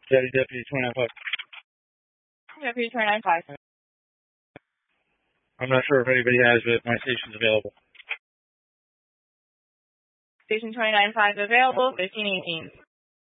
Deputy 29.5. Deputy 29.5. I'm not sure if anybody has, but my station's available. Station 29.5 available, 1518.